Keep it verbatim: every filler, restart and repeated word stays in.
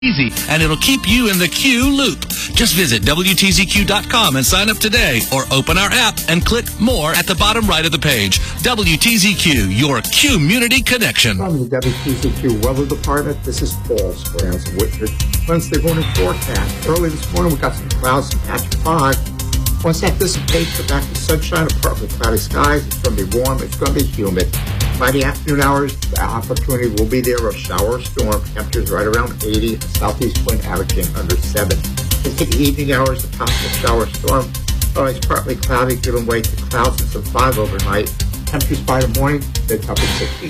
Easy, and it'll keep you in the Q loop. Just visit W T Z Q dot com and sign up today, or open our app and click more at the bottom right of the page. W T Z Q, your community connection. From the W T Z Q Weather Department, this is Paul Squares with your Wednesday morning forecast. Early this morning, we got some clouds and patch of fog. Once that dissipates, we're back to sunshine, partly cloudy skies. It's going to be warm. It's going to be humid. By the afternoon hours, the opportunity will be there of shower or storm. Temperatures right around eighty. Southeast wind averaging under seven. Into the evening hours, the possible shower or storm. Always partly cloudy, giving way to clouds and some fog overnight. Temperatures by the morning, mid to upper sixties.